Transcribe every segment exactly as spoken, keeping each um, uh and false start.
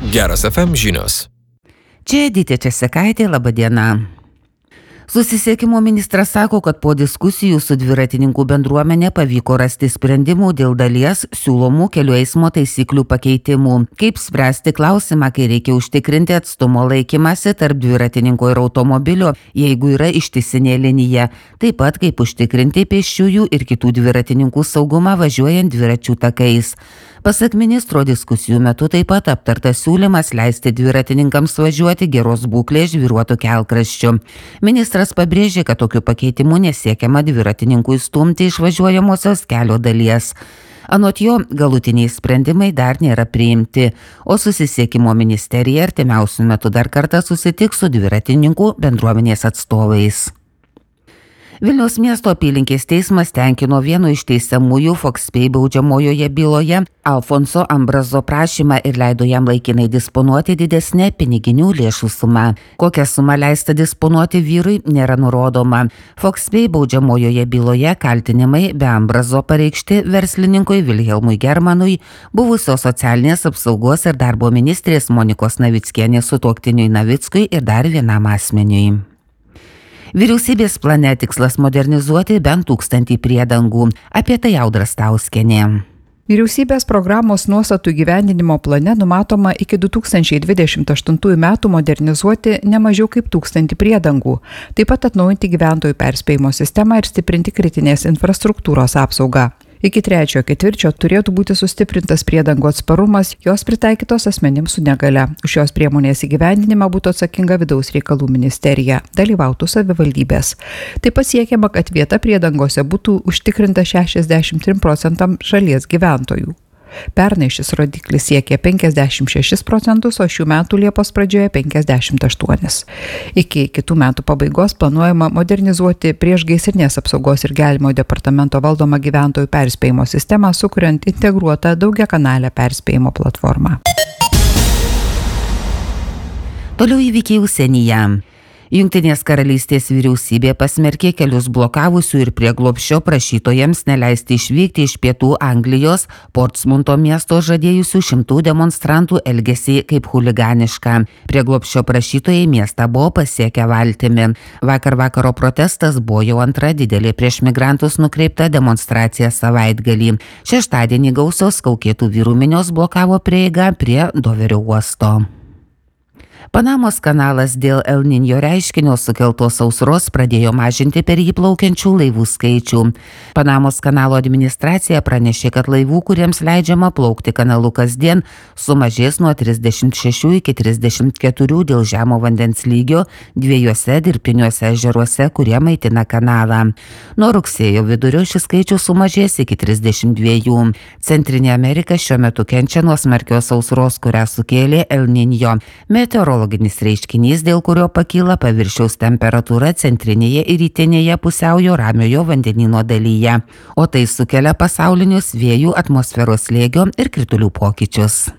Geras F M žinios. Čia Edita Česekaitė, laba diena. Susisiekimo ministras sako, kad po diskusijų su dviratininkų bendruomenė pavyko rasti sprendimų dėl dalies siūlomų kelių eismo taisyklių pakeitimų. Kaip spręsti klausimą, kai reikia užtikrinti atstumo laikymąsi tarp dviratininko ir automobilio, jeigu yra ištisinė linija. Taip pat kaip užtikrinti pėsčiųjų ir kitų dviratininkų saugumą važiuojant dviračių takais. Pasak ministro, diskusijų metu taip pat aptartas siūlymas leisti dviratininkams važiuoti geros būklės žvyruotų kelkraščių. Ministras pabrėžė, kad tokiu pakeitimu nesiekiama dviratininkui stumti iš važiuojamosios kelio dalies. Anot jo, galutiniai sprendimai dar nėra priimti, o susisiekimo ministerija artimiausiu metu dar kartą susitiks su dviratininkų bendruomenės atstovais. Vilniaus miesto apylinkės teismas tenkino vieno iš teisiamųjų Foxpay baudžiamojoje byloje Alfonso Ambrazo prašymą ir leido jam laikinai disponuoti didesnę piniginių lėšų sumą. Kokią sumą leista disponuoti vyrui, nėra nurodoma. Foxpay baudžiamojoje byloje kaltinimai be Ambrazo pareikšti verslininkui Vilhelmui Germanui, buvusio socialinės apsaugos ir darbo ministrės Monikos Navickienės sutuoktiniui Navickui ir dar vienam asmeniui. Vyriausybės plane tikslas modernizuoti bent tūkstantį priedangų. Apie tai Audra Stauskienė. Vyriausybės programos nuostatų įgyvendinimo plane numatoma iki du tūkstančiai dvidešimt aštuntųjų metų modernizuoti ne mažiau kaip tūkstantį priedangų, taip pat atnaujinti gyventojų perspėjimo sistemą ir stiprinti kritinės infrastruktūros apsaugą. Iki trečiojo ketvirčio turėtų būti sustiprintas priedangų atsparumas, jos pritaikytos asmenims su negalia. Už šios priemonės įgyvendinimą būtų atsakinga Vidaus reikalų ministerija, dalyvautų savivaldybės. Taip pat siekiama, kad vieta priedangose būtų užtikrinta šešiasdešimt trim procentam šalies gyventojų. Pernai šis rodiklis siekė penkiasdešimt šešis procentus, o šių metų Liepos pradžioje penkiasdešimt aštuonis. Iki kitų metų pabaigos planuojama modernizuoti priešgaisrinės apsaugos ir gelbėjimo departamento valdomą gyventojų perspėjimo sistemą, sukuriant integruotą daugiakanalę perspėjimo platformą. Toliau įvykiai užsienyje. Jungtinės karalystės vyriausybė pasmerkė kelius blokavusių ir prieglobsčio prašytojams neleisti išvykti iš pietų Anglijos Portsmuto miesto žadėjusių šimtų demonstrantų elgesį kaip chuliganišką. Prieglobsčio prašytojai miestą buvo pasiekę valtimi. Vakar vakaro protestas buvo jau antra didelė prieš migrantus nukreipta demonstracija savaitgalį. Šeštadienį gausios kaukėtų vyrų minios blokavo prieigą prie Doverio uosto. Panamos kanalas dėl El Niño reiškinio sukeltos sausros pradėjo mažinti per jį plaukiančių laivų skaičių. Panamos kanalo administracija pranešė, kad laivų, kuriems leidžiama plaukti kanalu kasdien, sumažės nuo trisdešimt šešių iki trisdešimt keturių dėl žemo vandens lygio dviejose dirbtiniuose ežeruose, kurie maitina kanalą. Nuo rugsėjo vidurio šis skaičius sumažės iki trisdešimt dviejų. Centrinė Amerika šiuo metu kenčia nuo smarkios sausros, kurią sukėlė El Niño. Meteorologinis reiškinys, dėl kurio pakyla paviršiaus temperatūra centrinėje ir rytinėje pusiaujo ramiojo vandenyno dalyje, o tai sukelia pasaulinius vėjų, atmosferos slėgio ir kritulių pokyčius.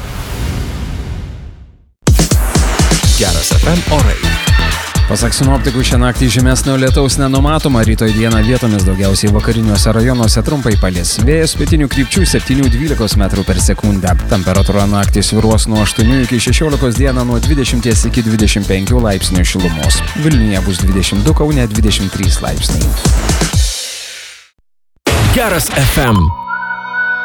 Geras F M orai. Pasak sinoptikų, šią naktį žymesnio lietaus nenumatoma, rytoj dieną vietomis daugiausiai vakariniuose rajonuose trumpai palis. Vėjas pietinių krypčių septynių dvylikos metrų per sekundę. Temperatūra naktį svyruos nuo aštuonių iki šešiolikos, dieną nuo dvidešimt iki dvidešimt penkių laipsnių šilumos. Vilniuje bus dvidešimt du, Kaune dvidešimt trys laipsniai. Geras F M.